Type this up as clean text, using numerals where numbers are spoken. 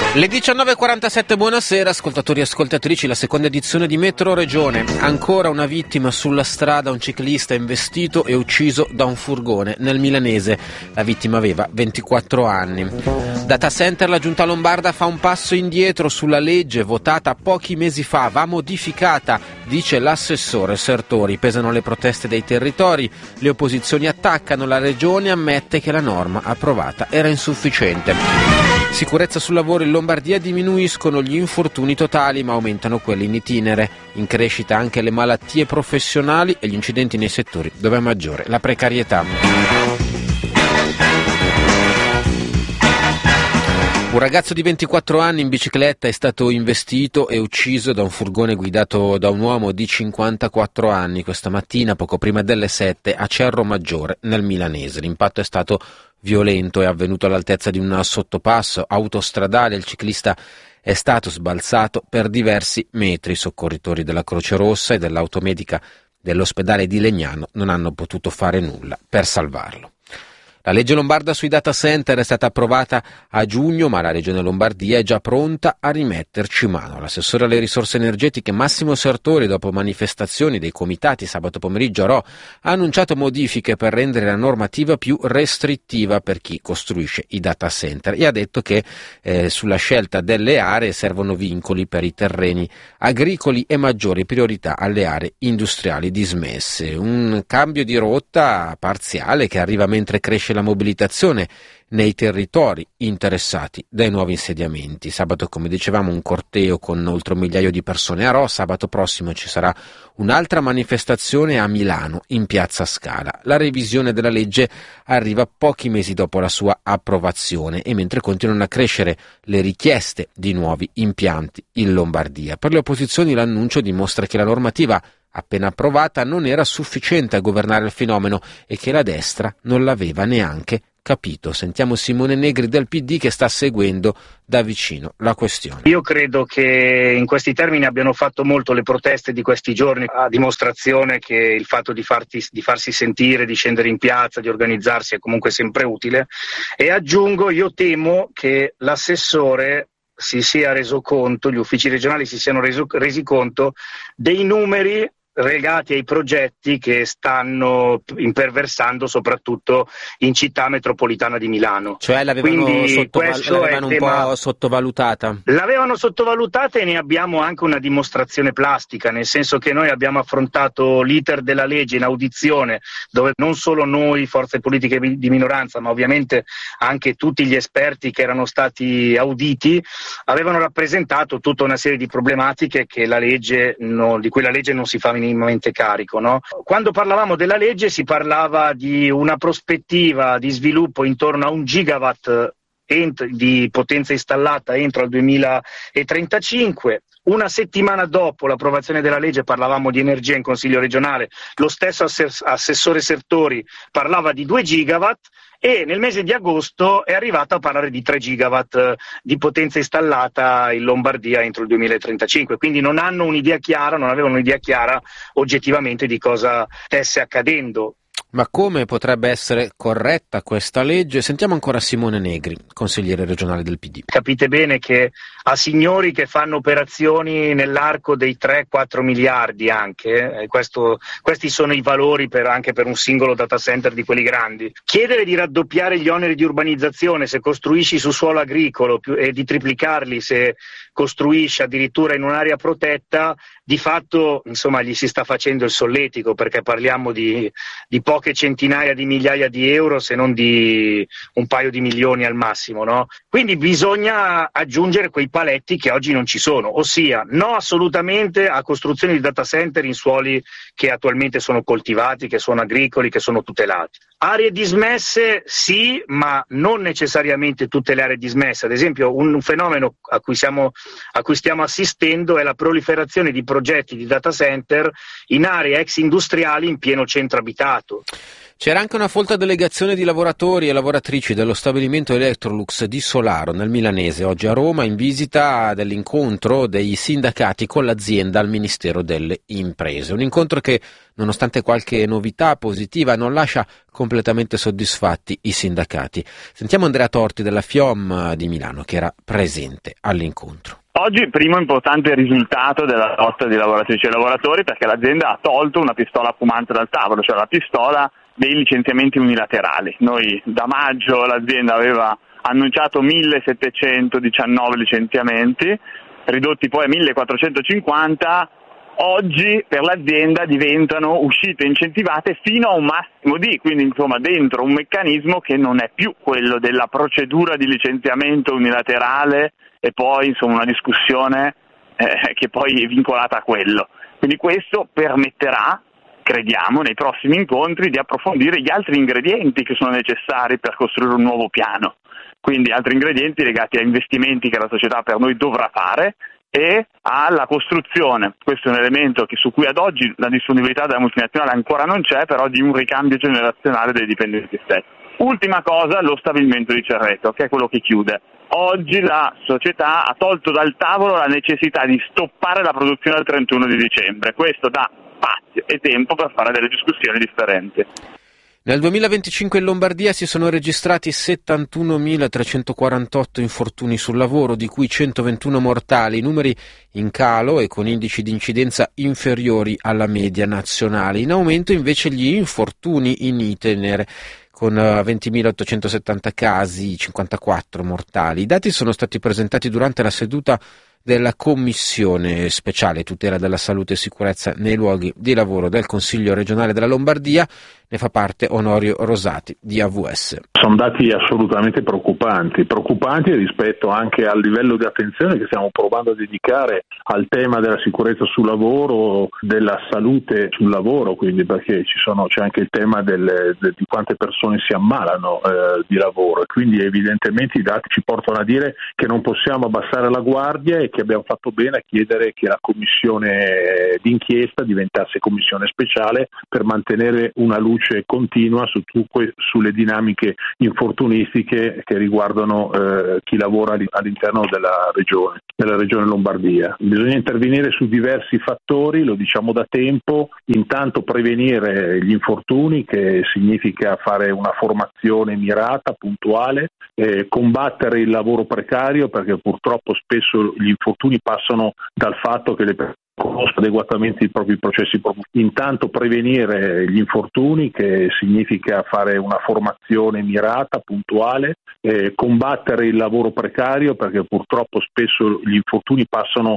Le 19.47, buonasera ascoltatori e ascoltatrici, la seconda edizione di Metro Regione. Ancora una vittima sulla strada, un ciclista investito e ucciso da un furgone nel milanese. La vittima aveva 24 anni. Data center, la giunta lombarda fa un passo indietro sulla legge votata pochi mesi fa, va modificata, dice l'assessore Sertori. Pesano le proteste dei territori, le opposizioni attaccano, la regione ammette che la norma approvata era insufficiente. Sicurezza sul lavoro, in Lombardia diminuiscono gli infortuni totali ma aumentano quelli in itinere. In crescita anche le malattie professionali e gli incidenti nei settori dove è maggiore la precarietà. Un ragazzo di 24 anni in bicicletta è stato investito e ucciso da un furgone guidato da un uomo di 54 anni questa mattina poco prima delle 7 a Cerro Maggiore nel milanese. L'impatto è stato violento, è avvenuto all'altezza di un sottopasso autostradale. Il ciclista è stato sbalzato per diversi metri. I soccorritori della Croce Rossa e dell'automedica dell'ospedale di Legnano non hanno potuto fare nulla per salvarlo. La legge lombarda sui data center è stata approvata a giugno, ma la Regione Lombardia è già pronta a rimetterci mano. L'assessore alle risorse energetiche Massimo Sertori, dopo manifestazioni dei comitati sabato pomeriggio a Rho, ha annunciato modifiche per rendere la normativa più restrittiva per chi costruisce i data center e ha detto che sulla scelta delle aree servono vincoli per i terreni agricoli e maggiori priorità alle aree industriali dismesse. Un cambio di rotta parziale che arriva mentre cresce la mobilitazione nei territori interessati dai nuovi insediamenti. Sabato, come dicevamo, un corteo con oltre 1 migliaio di persone a Rho. Sabato prossimo ci sarà un'altra manifestazione a Milano, in Piazza Scala. La revisione della legge arriva pochi mesi dopo la sua approvazione e mentre continuano a crescere le richieste di nuovi impianti in Lombardia. Per le opposizioni l'annuncio dimostra che la normativa appena approvata non era sufficiente a governare il fenomeno e che la destra non l'aveva neanche capito. Sentiamo Simone Negri del PD che sta seguendo da vicino la questione. Io credo che in questi termini abbiano fatto molto le proteste di questi giorni, a dimostrazione che il fatto di farsi sentire, di scendere in piazza, di organizzarsi è comunque sempre utile. E aggiungo, io temo che l'assessore si sia reso conto, gli uffici regionali si siano resi conto dei numeri legati ai progetti che stanno imperversando soprattutto in città metropolitana di Milano. Cioè l'avevano un po' sottovalutata? L'avevano sottovalutata e ne abbiamo anche una dimostrazione plastica, nel senso che noi abbiamo affrontato l'iter della legge in audizione, dove non solo noi, forze politiche di minoranza, ma ovviamente anche tutti gli esperti che erano stati auditi, avevano rappresentato tutta una serie di problematiche che di cui la legge non si fa minimamente carico, no? Quando parlavamo della legge si parlava di una prospettiva di sviluppo intorno a 1 gigawatt di potenza installata entro il 2035. Una settimana dopo l'approvazione della legge parlavamo di energia in Consiglio regionale, lo stesso assessore Sertori parlava di 2 gigawatt e nel mese di agosto è arrivato a parlare di 3 gigawatt di potenza installata in Lombardia entro il 2035, quindi non avevano un'idea chiara oggettivamente di cosa stesse accadendo. Ma come potrebbe essere corretta questa legge? Sentiamo ancora Simone Negri, consigliere regionale del PD. Capite bene che a signori che fanno operazioni nell'arco dei 3-4 miliardi anche, questi sono i valori anche per un singolo data center di quelli grandi. Chiedere di raddoppiare gli oneri di urbanizzazione se costruisci su suolo agricolo e di triplicarli se costruisci addirittura in un'area protetta, di fatto gli si sta facendo il solletico, perché parliamo di poche centinaia di migliaia di euro, se non di un paio di milioni al massimo, no? Quindi bisogna aggiungere quei paletti che oggi non ci sono, ossia no assolutamente a costruzioni di data center in suoli che attualmente sono coltivati, che sono agricoli, che sono tutelati. Aree dismesse sì, ma non necessariamente tutte le aree dismesse. Ad esempio un fenomeno a cui stiamo assistendo è la proliferazione di progetti di data center in aree ex industriali in pieno centro abitato. C'era anche una folta delegazione di lavoratori e lavoratrici dello stabilimento Electrolux di Solaro nel Milanese, oggi a Roma, in visita dell'incontro dei sindacati con l'azienda al Ministero delle Imprese. Un incontro che, nonostante qualche novità positiva, non lascia completamente soddisfatti i sindacati. Sentiamo Andrea Torti della FIOM di Milano, che era presente all'incontro. Oggi primo importante risultato della lotta di lavoratrici e lavoratori, perché l'azienda ha tolto una pistola fumante dal tavolo, cioè la pistola dei licenziamenti unilaterali. Noi da maggio l'azienda aveva annunciato 1719 licenziamenti, ridotti poi a 1450, oggi per l'azienda diventano uscite incentivate fino a un massimo di, quindi insomma dentro un meccanismo che non è più quello della procedura di licenziamento unilaterale e poi insomma una discussione che poi è vincolata a quello. Quindi questo permetterà, crediamo, nei prossimi incontri di approfondire gli altri ingredienti che sono necessari per costruire un nuovo piano, quindi altri ingredienti legati a investimenti che la società per noi dovrà fare e alla costruzione. Questo è un elemento su cui ad oggi la disponibilità della multinazionale ancora non c'è, però di un ricambio generazionale dei dipendenti stessi. Ultima cosa, lo stabilimento di Cerreto, che è quello che chiude. Oggi la società ha tolto dal tavolo la necessità di stoppare la produzione al 31 di dicembre. Questo dà spazio e tempo per fare delle discussioni differenti. Nel 2025 in Lombardia si sono registrati 71.348 infortuni sul lavoro, di cui 121 mortali, numeri in calo e con indici di incidenza inferiori alla media nazionale. In aumento invece gli infortuni in itinere, con 20.870 casi, 54 mortali. I dati sono stati presentati durante la seduta della Commissione speciale tutela della salute e sicurezza nei luoghi di lavoro del Consiglio regionale della Lombardia. Ne fa parte Onorio Rosati di AVS. Sono dati assolutamente preoccupanti rispetto anche al livello di attenzione che stiamo provando a dedicare al tema della sicurezza sul lavoro, della salute sul lavoro, quindi perché c'è anche il tema di quante persone si ammalano di lavoro, e quindi evidentemente i dati ci portano a dire che non possiamo abbassare la guardia e che abbiamo fatto bene a chiedere che la commissione d'inchiesta diventasse commissione speciale per mantenere una luce continua sulle dinamiche infortunistiche che riguardano chi lavora all'interno della regione Lombardia. Bisogna intervenire su diversi fattori, lo diciamo da tempo, intanto prevenire gli infortuni, che significa fare una formazione mirata, puntuale, combattere il lavoro precario, perché purtroppo spesso gli infortuni passano dal fatto che le persone conoscono adeguatamente i propri processi produttivi. Intanto prevenire gli infortuni, che significa fare una formazione mirata, puntuale, combattere il lavoro precario, perché purtroppo spesso gli infortuni passano